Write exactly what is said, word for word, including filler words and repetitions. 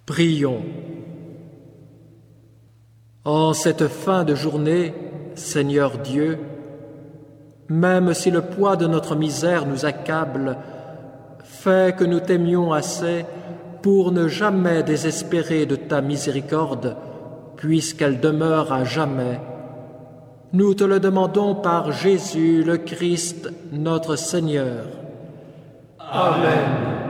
Prions. En cette fin de journée, Seigneur Dieu, même si le poids de notre misère nous accable, fais que nous t'aimions assez pour ne jamais désespérer de ta miséricorde, puisqu'elle demeure à jamais. Nous te le demandons par Jésus le Christ, notre Seigneur. Amen.